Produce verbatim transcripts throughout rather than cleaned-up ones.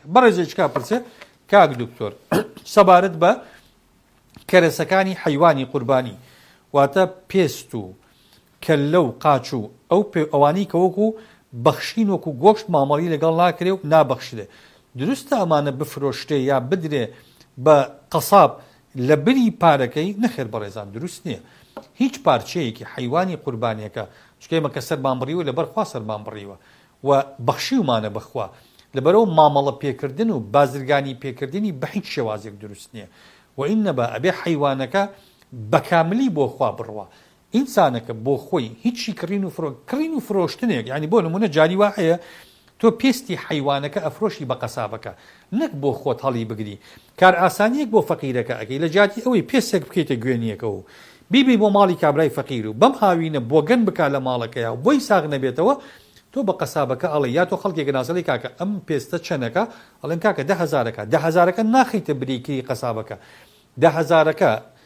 بەڕێزێک کا پرسێ کاک دکتۆر سەبارەت بە کەرەسەکانی حەیوانی قوربانی واتە پێست و کەللە و قاچ و ئەو ئەوانەی کە وەکو بەخشین وەکو گۆشت مامەڵی لەگەڵ ناکرێ و نابەخشرێ دروستە ئەمانە بفرۆشتێ یا بدرێ بە قەساب لە بری پارەکەی نەخێر بەڕێزان دروست نییە هیچ پارچەیەکی حەیوانی قوربانیەکە چکەمە کە سەرمان بڕیوە لەبەر خوا سەرمان بڕیوە و بەخشیومانە بەخوا لەبەرەوە مامەڵە پێکردن و بازرگانی پێکردنی بە هیچ شێوازێک دروست نییە و ئینەبە ئەبێ حەیوانەکە بەکاملی بۆ خوا بڕوە ئینسانەکە بۆ خۆی هیچی کڕین و فرۆ کڕین و فرۆشتنێک یعنی بۆ نمونە جاری وا هەیە تۆ پێستی حەیوانەکە ئەفرۆشی بە قەسابەکە نەک بۆ خۆت هەڵی بگری کار ئاسانیەک بۆ فەقیرەکە ئەەکەی لە جاتی ئەوەی پێسێک بکەیتە گوێنیەکە و بیبی بۆ ماڵی کابرای فەقیر و بەم هاوینە بۆ گەن بکە لە ماڵەکەیە و بۆی ساغ نەبێتەوە تۆ بە قەسابەکە ئەڵێ یا تۆ خەڵکێک نازەڵی کاکە ئەم پێستە چەنەکە ئەڵێن کاکە دە هەزارەکە دە هەزارەکە ناخیتە بریکری قەسابەکە دە هەزارەکە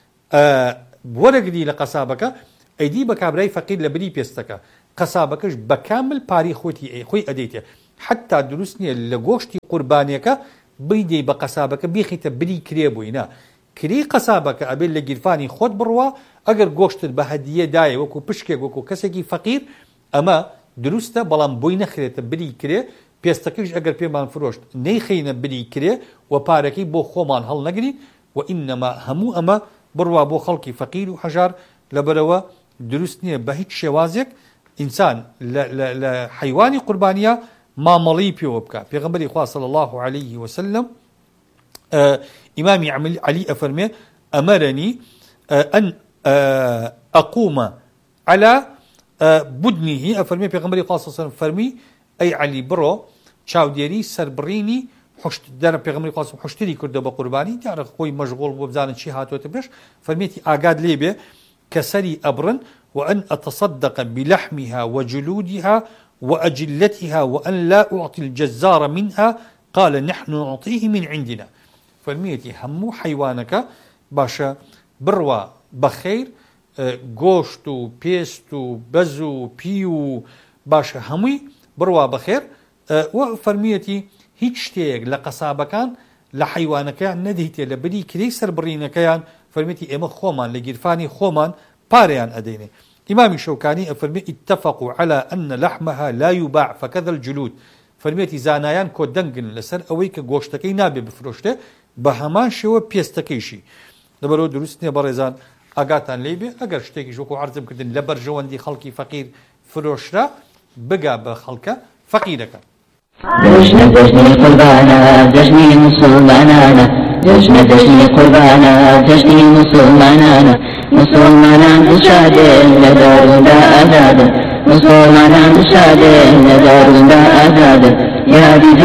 وەرەگری لە قەسابەکە ئەیدی بە کابرای فەقیر لە بری پێستەکە قەسابەکەش بە کامل پاری خۆتی خۆی ئەدەیتێ حتا دروست نییە لە گۆشتی قوربانیەکە بیدەی بە قەسابەکە بیخیتە بری کرێ بووینە کری قەسابەکە ئەبێت لە گیرفانی خۆت بڕوە ئەگەر گۆشتت بە هەدیە دایە وەکو پشکێک وەکو کەسێکی فەقیر ئەمە دروستە بەڵام بۆی نەخرێتە بری کرێ پێستەکەش ئەگەر پێمان فرۆشت نەیخینە بری کرێ و پارەکەی بۆ خۆمان هەڵ نەگری و ئینەما هەموو ئەمە بڕوا بۆ خەڵکی فەقیر و هەژار لەبەرەوە دروست نییە بە هیچ شێوازێک ئینسان لە حەیوانی قوربانیە مامەڵی پێوە بکە پێغەمبەری خوا صلی الله عليه وسلم ئیمامی عەلی ئەفەرمێ ئەمەرەنی ئەن ئەقومە على بدنه ئەفەرمێ پێغەمبەری خوا صلی الله عليه وسلم فەرمی ئەی عەلی بڕۆ چاودێری سەربڕینی دەرە پێغەمبەری خوا حوشتری کردە بە قوربانی دیارە خۆی مەشغوڵ بۆ بزانن چی هاتوۆتە پێش فەرمێتی ئاگاد لێبێ كسري أبرا وأن أتصدق بلحمها وجلودها وأجلتها وأن لا أعطي الجزار منها قال نحن نعطيه من عندنا فالميتي همو حيوانك باشا بروا بخير گۆشت و پێست و بەز و پی و باشە هەمووی بڕوا بەخێر و فەرمیەتی هیچ شتێک لە قەسابەکان لە حەیوانەکەیان نەدەیتێ لە بری کرێی سەربڕینەکەیان فەرمیەتی ئێمە خۆمان لە گیرفانی خۆمان پارەیان ئەدەینێ ئیمامی شەوکانی ئەفەرمێ اتفقوا على أن لحمها لا يباع فكذا الجلود فەرمیەتی زانایان کۆ دەنگن لەسەر ئەوەی کە گۆشتەکەی نابێ بفرۆشتێ بە هەمان شێوە پێستەکەیشی لەبەرەوە دروست نییە بەڕێزان ئاگاتان لێ بێ ئەگەر شتێکی ژۆک و عەرزم کردن لە بەرژەوەندی خەڵکی فەقیر فرۆشرا بگا بە خەڵکە فەقیرەکە جشن جشنی قربانە جشنی مسلمانانە جشن جشنی قربانە جشنی مسلمانانە مسلمانان شادێن لە داروندا ئازادن مسلمانان شادێن لە داروندا ئازادن یادی